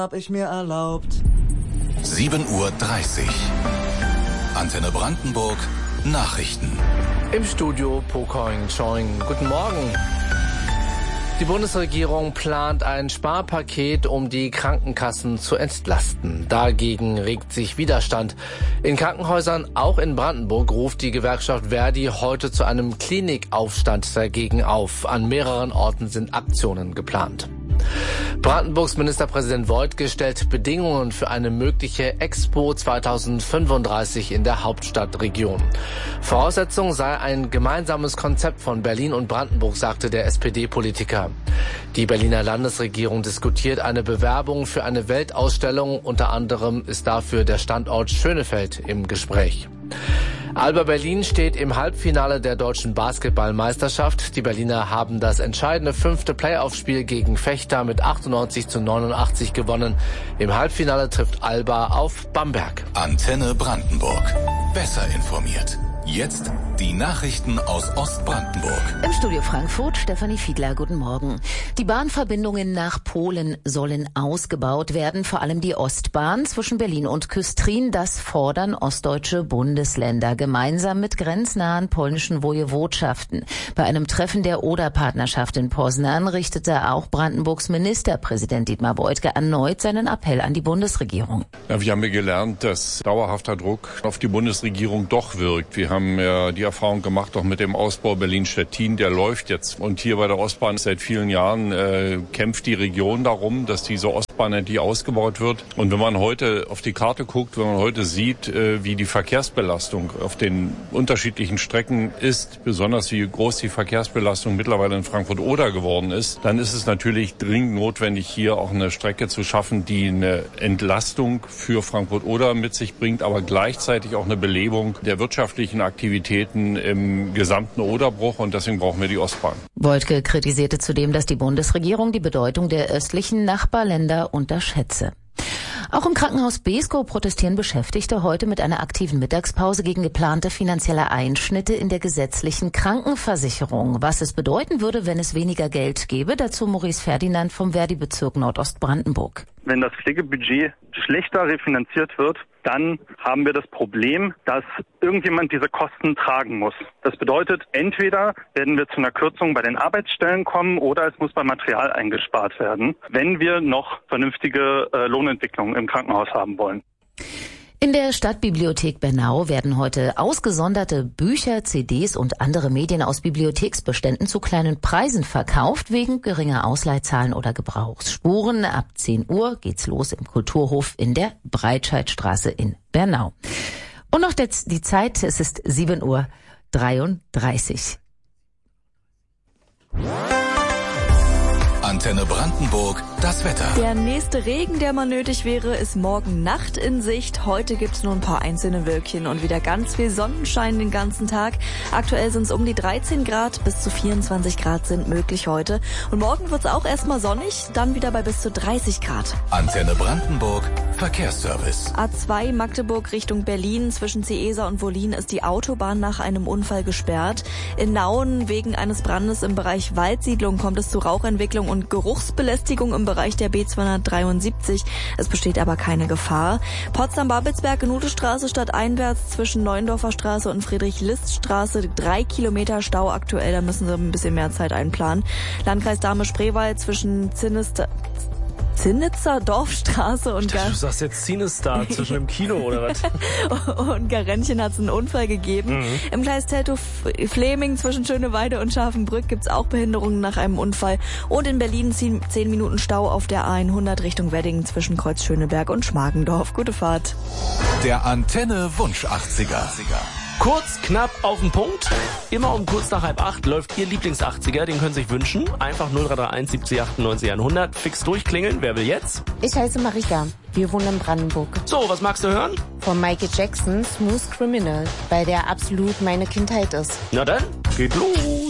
hab ich mir erlaubt. 7:30 Uhr. Antenne Brandenburg. Nachrichten. Im Studio Pocoing Choing. Guten Morgen. Die Bundesregierung plant ein Sparpaket, um die Krankenkassen zu entlasten. Dagegen regt sich Widerstand. In Krankenhäusern, auch in Brandenburg, ruft die Gewerkschaft Verdi heute zu einem Klinikaufstand dagegen auf. An mehreren Orten sind Aktionen geplant. Brandenburgs Ministerpräsident Woidke stellt Bedingungen für eine mögliche Expo 2035 in der Hauptstadtregion. Voraussetzung sei ein gemeinsames Konzept von Berlin und Brandenburg, sagte der SPD-Politiker. Die Berliner Landesregierung diskutiert eine Bewerbung für eine Weltausstellung. Unter anderem ist dafür der Standort Schönefeld im Gespräch. Alba Berlin steht im Halbfinale der deutschen Basketballmeisterschaft. Die Berliner haben das entscheidende 5. Playoff-Spiel gegen Vechta mit 98:89 gewonnen. Im Halbfinale trifft Alba auf Bamberg. Antenne Brandenburg. Besser informiert. Jetzt die Nachrichten aus Ostbrandenburg. Im Studio Frankfurt, Stefanie Fiedler, guten Morgen. Die Bahnverbindungen nach Polen sollen ausgebaut werden, vor allem die Ostbahn zwischen Berlin und Küstrin. Das fordern ostdeutsche Bundesländer gemeinsam mit grenznahen polnischen Wojewodschaften. Bei einem Treffen der Oder-Partnerschaft in Poznań richtete auch Brandenburgs Ministerpräsident Dietmar Woidke erneut seinen Appell an die Bundesregierung. Ja, wir haben ja gelernt, dass dauerhafter Druck auf die Bundesregierung doch wirkt. Wir haben ja die Erfahrung gemacht, auch mit dem Ausbau Berlin-Stettin, der läuft jetzt. Und hier bei der Ostbahn seit vielen Jahren kämpft die Region darum, dass diese Ostbahn endlich ausgebaut wird. Und wenn man heute auf die Karte guckt, wenn man heute sieht, wie die Verkehrsbelastung auf den unterschiedlichen Strecken ist, besonders wie groß die Verkehrsbelastung mittlerweile in Frankfurt-Oder geworden ist, dann ist es natürlich dringend notwendig, hier auch eine Strecke zu schaffen, die eine Entlastung für Frankfurt-Oder mit sich bringt, aber gleichzeitig auch eine Belebung der wirtschaftlichen Aktivitäten im gesamten Oderbruch, und deswegen brauchen wir die Ostbahn. Woidke kritisierte zudem, dass die Bundesregierung die Bedeutung der östlichen Nachbarländer unterschätze. Auch im Krankenhaus Beeskow protestieren Beschäftigte heute mit einer aktiven Mittagspause gegen geplante finanzielle Einschnitte in der gesetzlichen Krankenversicherung. Was es bedeuten würde, wenn es weniger Geld gäbe, dazu Maurice Ferdinand vom Verdi-Bezirk Nordostbrandenburg. Wenn das Pflegebudget schlechter refinanziert wird, dann haben wir das Problem, dass irgendjemand diese Kosten tragen muss. Das bedeutet, entweder werden wir zu einer Kürzung bei den Arbeitsstellen kommen oder es muss beim Material eingespart werden, wenn wir noch vernünftige Lohnentwicklung im Krankenhaus haben wollen. In der Stadtbibliothek Bernau werden heute ausgesonderte Bücher, CDs und andere Medien aus Bibliotheksbeständen zu kleinen Preisen verkauft, wegen geringer Ausleihzahlen oder Gebrauchsspuren. Ab 10 Uhr geht's los im Kulturhof in der Breitscheidstraße in Bernau. Und noch die Zeit, es ist 7:33 Uhr. Antenne Brandenburg, das Wetter. Der nächste Regen, der mal nötig wäre, ist morgen Nacht in Sicht. Heute gibt's nur ein paar einzelne Wölkchen und wieder ganz viel Sonnenschein den ganzen Tag. Aktuell sind es um die 13 Grad, bis zu 24 Grad sind möglich heute. Und morgen wird's auch erstmal sonnig, dann wieder bei bis zu 30 Grad. Antenne Brandenburg, Verkehrsservice. A2 Magdeburg Richtung Berlin, zwischen Ciesa und Wollin ist die Autobahn nach einem Unfall gesperrt. In Nauen wegen eines Brandes im Bereich Waldsiedlung kommt es zu Rauchentwicklung und Geruchsbelästigung im Bereich der B273. Es besteht aber keine Gefahr. Potsdam-Babelsberg-Nudestraße stadteinwärts zwischen Neuendorfer Straße und Friedrich-List-Straße 3 Kilometer Stau aktuell. Da müssen Sie ein bisschen mehr Zeit einplanen. Landkreis Dahme-Spreewald zwischen Zinnitzer Dorfstraße und Du sagst jetzt Cinestar zwischen dem Kino oder was? und Garentchen hat es einen Unfall gegeben. Im Gleis Teltow-Fleming zwischen Schöneweide und Scharfenbrück gibt es auch Behinderungen nach einem Unfall. Und in Berlin 10 Minuten Stau auf der A100 Richtung Wedding zwischen Kreuz Schöneberg und Schmargendorf. Gute Fahrt. Der Antenne Wunsch 80er. Kurz, knapp, auf den Punkt. Immer um kurz nach 7:30 läuft Ihr Lieblings-80er. Den können Sie sich wünschen. Einfach 0331 70 98 100. Fix durchklingeln. Wer will jetzt? Ich heiße Marika. Wir wohnen in Brandenburg. So, was magst du hören? Von Michael Jackson, Smooth Criminal, weil der absolut meine Kindheit ist. Na dann, geht los.